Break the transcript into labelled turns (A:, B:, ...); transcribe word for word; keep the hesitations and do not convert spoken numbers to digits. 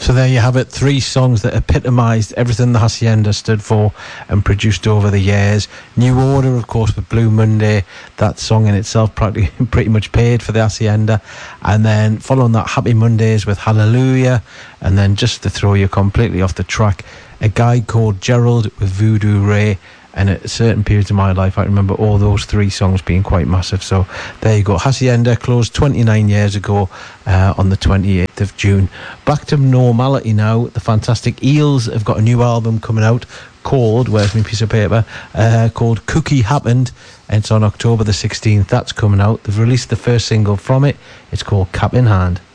A: So there you have it, three songs that epitomised everything the Hacienda stood for and produced over the years. New Order, of course, with Blue Monday. That song in itself practically pretty much paid for the Hacienda. And then following that, Happy Mondays with Hallelujah. And then just to throw you completely off the track, a guy called Gerald with Voodoo Ray. And at certain periods of my life, I remember all those three songs being quite massive. So there you go. Hacienda closed twenty-nine years ago uh, on the twenty-eighth of June. Back to normality now. The Fantastic Eels have got a new album coming out called, where's my piece of paper, uh, called Cookie Happened. And it's on October the sixteenth. That's coming out. They've released the first single from it. It's called Cap in Hand.